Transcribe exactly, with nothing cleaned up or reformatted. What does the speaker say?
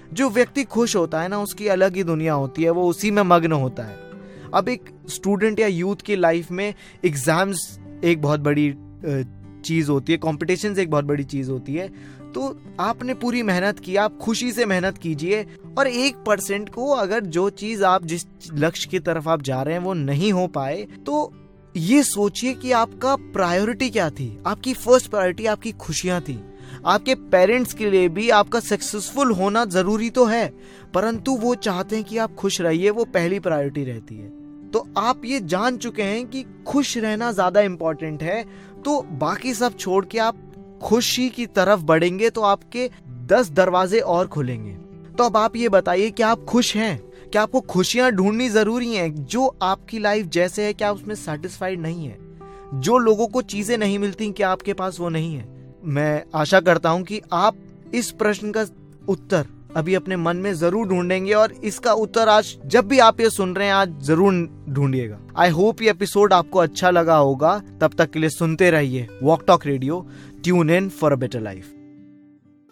जो व्यक्ति खुश होता है ना, उसकी अलग ही दुनिया होती है, वो उसी में मग्न होता है। अब एक स्टूडेंट या यूथ की लाइफ में एग्जाम्स एक बहुत बड़ी चीज होती है, कॉम्पिटिशन एक बहुत बड़ी चीज होती है। तो आपने पूरी मेहनत की, आप खुशी से मेहनत कीजिए, और एक परसेंट को अगर जो चीज आप जिस लक्ष्य की तरफ आप जा रहे हैं वो नहीं हो पाए, तो ये सोचिए कि आपका प्रायोरिटी क्या थी। आपकी फर्स्ट प्रायोरिटी आपकी खुशियां थी। आपके पेरेंट्स के लिए भी आपका सक्सेसफुल होना जरूरी तो है, परंतु वो चाहते हैं कि आप खुश रहिए, वो पहली प्रायोरिटी रहती है। तो आप ये जान चुके हैं कि खुश रहना ज्यादा इंपॉर्टेंट है, तो बाकी सब छोड़ के आप खुशी की तरफ बढ़ेंगे तो आपके दस दरवाजे और खुलेंगे। तो अब आप ये बताइए कि आप खुश हैं? क्या आपको खुशियां ढूंढनी जरूरी हैं? जो आपकी लाइफ जैसे है, क्या उसमें सेटिस्फाइड नहीं है? जो लोगों को चीजें नहीं मिलती, क्या आपके पास वो नहीं है? मैं आशा करता हूं कि आप इस प्रश्न का उत्तर अभी अपने मन में जरूर ढूंढेंगे, और इसका उत्तर आज जब भी आप ये सुन रहे हैं, आज जरूर ढूंढिएगा। आई होप ये एपिसोड आपको अच्छा लगा होगा। तब तक के लिए सुनते रहिए walk talk radio. Tune in for a better life.